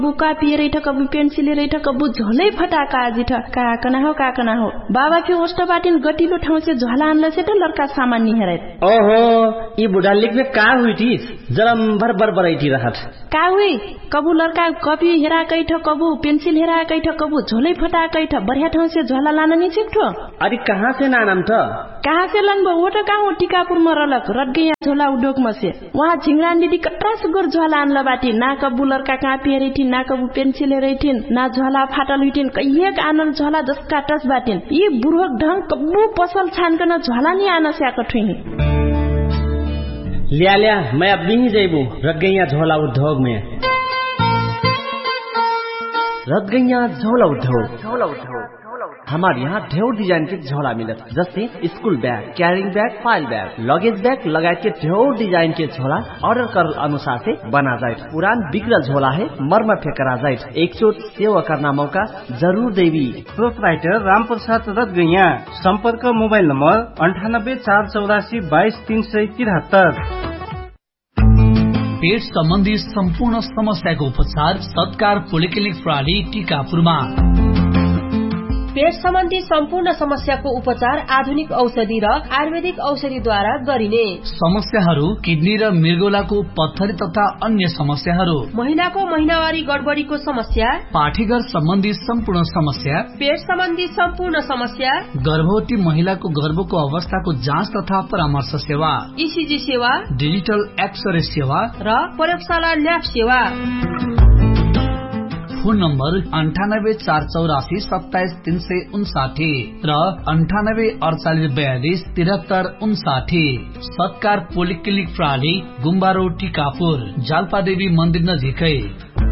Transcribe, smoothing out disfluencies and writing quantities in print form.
बुका पिएर ठ कबु पेन्सिल रे ठ कबु झोलै फटाका आजि ठ काकना हो बाबा फि होस्ट बाटिन गटिलो ठाउँ से झोला आनले से त लड़का सामान नि हेरै ओहो ई बुढा लेख्ने का हुइटी जलम भर बरबरैटी रहत का हुई कबु लड़का कपी हेरा कै ठ कबु पेन्सिल हेरा कै ठ कबु झोलै फटाकै ठ बढ़िया ठाउँ से झोला लान नि छिक्ठो अरे कहाँ से नानम त कहाँ से लनबो वो त कहाँ टिकापुर म रलक रटगैया झोला उडोक म से वहाँ झिंगरान दिदी कट्रा सुगर झोला आनला बाटी ना कबु लड़का कहाँ पिएरैठी ना कबु पेन्सिल हेरैठिन ना झोला फाटल हुइटिन कहिएक आनल झोला जसका टस बाटिन यी बुढोक ढंग कबु पसल छानकन झोला नि आन स्याक ठुइनी लिया मैं अब नहीं जेबू रटगैया झोला उद्योग में रटगैया झोला उद्योग हमारे यहाँ ढेर डिजाइन के झोला मिलत जैसे school bag carrying bag file bag luggage bag लगाए के ढेर डिजाइन के झोला ऑर्डर कर अनुसार से बना जाए पुरान बिगड़ल झोला है मरम्मत करा जाए एक चोट सेवा करना मौका जरूर देवी प्रोपराइटर राम प्रसाद रटगैया संपर्क मोबाइल नंबर 9848222373। पेट सम्बन्धी सम्पूर्ण समस्याको उपचार सत्कार पोलिक्लिनिक प्रणाली टीकापुरमा। पेट सम्बन्धी सम्पूर्ण समस्याको उपचार आधुनिक औषधि र आयुर्वेदिक औषधिद्वारा गरिने। समस्याहरू किडनी र मृगौलाको पत्थरी तथा अन्य समस्याहरू, महिलाको महिनावारी गडबडीको समस्या, पाठीघर सम्बन्धी सम्पूर्ण समस्या, पेट सम्बन्धी सम्पूर्ण समस्या, गर्भवती महिलाको गर्भको अवस्थाको जाँच तथा परामर्श सेवा, ईसीजी सेवा, डिजिटल एक्सरे सेवा र प्रयोगशाला ल्याब सेवा। फोन नम्बर 9848877359 र 9848427359। सत्कार पोलिक्लिनिक प्रणाली गुम्बा रोड टीकापुर जाल्पादेवी मन्दिर नजिकै।